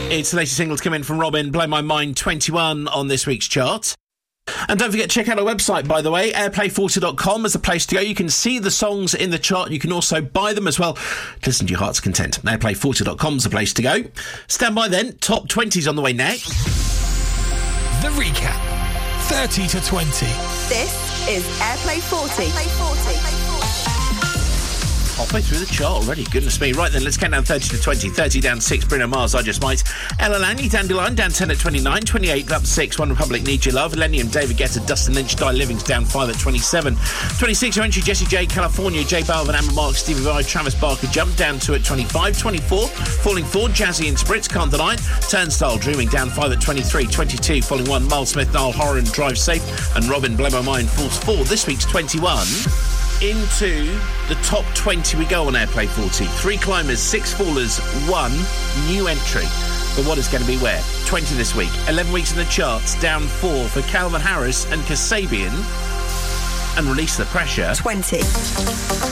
It's the latest single to come in from Robin, Blow My Mind, 21 on this week's chart. And don't forget to check out our website, by the way, airplay40.com is the place to go. You can see the songs in the chart. You can also buy them as well. Listen to your heart's content. Airplay40.com is the place to go. Stand by then. Top 20's on the way next. The recap. 30 to 20. This is Airplay 40. Halfway through the chart already, goodness me. Right then, let's count down 30 to 20. 30 down 6, Bruno Mars, I Just Might. Ella Langley, Dandelion, down 10 at 29. 28 up 6, One Republic, Need Your Love. Lenny and David Guetta, Dustin Lynch, Die Living's down 5 at 27. 26 your entry, Jessie J, California, J Balvin, Amber Mark, Stevie Vai, Travis Barker, Jump, down 2 at 25. 24, Falling 4, Jazzy and Spritz, Can't Deny. Turnstile, Dreaming, down 5 at 23. 22, Falling 1, Miles Smith, Niall Horan, Drive Safe. And Robin, Blow My Mind, falls 4. This week's 21. Into the top 20 we go on Airplay 40. 3 climbers, 6 fallers, 1 new entry. But what is going to be where? 20 this week. 11 weeks in the charts, down 4 for Calvin Harris and Kasabian. And Release the Pressure. 20.